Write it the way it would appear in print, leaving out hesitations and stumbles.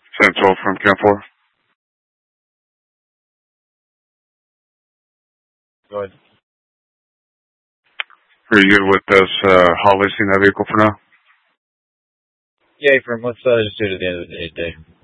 Central from Camp 4. Go ahead. Are you good with us hot listing that vehicle for now? Yeah, from let's just do it at the end of the day.